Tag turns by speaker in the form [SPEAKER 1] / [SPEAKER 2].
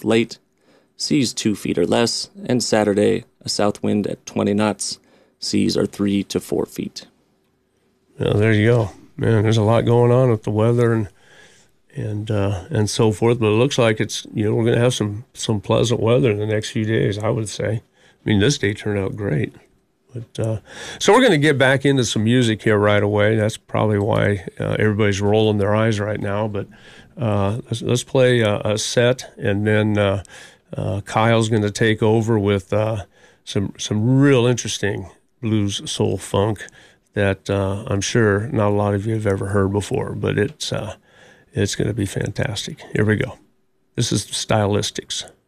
[SPEAKER 1] north late, seas 2 feet or less, and Saturday, a south wind at 20 knots, seas are 3 to 4 feet.
[SPEAKER 2] Well, there you go. Man, there's a lot going on with the weather and so forth, but it looks like it's, we're going to have some pleasant weather in the next few days, I would say. I mean, this day turned out great. But so we're going to get back into some music here right away. That's probably why everybody's rolling their eyes right now. But let's play a set, and then Kyle's going to take over with some real interesting blues, soul, funk that I'm sure not a lot of you have ever heard before. But it's going to be fantastic. Here we go. This is Stylistics.